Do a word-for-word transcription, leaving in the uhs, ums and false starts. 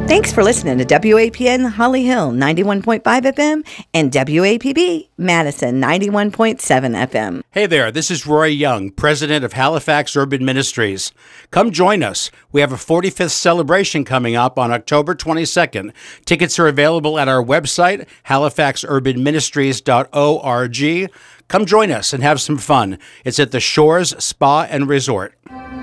Thanks for listening to W A P N Holly Hill ninety-one point five F M and W A P B Madison ninety-one point seven F M. Hey there, this is Roy Young, president of Halifax Urban Ministries. Come join us. We have a forty-fifth celebration coming up on October twenty-second. Tickets are available at our website, halifax urban ministries dot org. Come join us and have some fun. It's at the Shores Spa and Resort.